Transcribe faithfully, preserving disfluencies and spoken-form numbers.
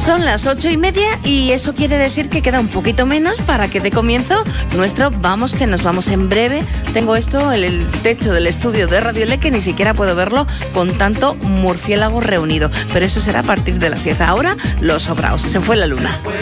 Son las ocho y media y eso quiere decir que queda un poquito menos para que dé comienzo nuestro Vamos que nos vamos en breve. Tengo esto, el, el techo del estudio de Radio L, que ni siquiera puedo verlo con tanto murciélago reunido. Pero eso será a partir de las diez. Ahora, los sobraos. Se fue la luna.